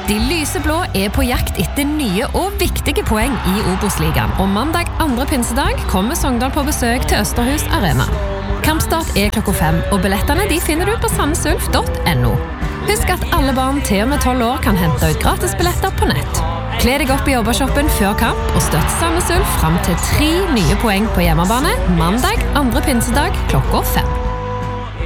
De lyseblå på jakt etter nye og viktige poeng i Obos-ligaen, og mandag 2. pinsedag kommer Sogndal på besøk til Østerhus Arena. Kampstart klokka 5, og billettene de finner du på sandnesulf.no. Husk at alle barn til og med 12 år kan hente ut gratisbilletter på nett. Kle deg opp i jobbershoppen før kamp, og støtt Sandnes Ulf frem til 3 nye poeng på hjemmebane mandag 2. pinsedag klokka 5.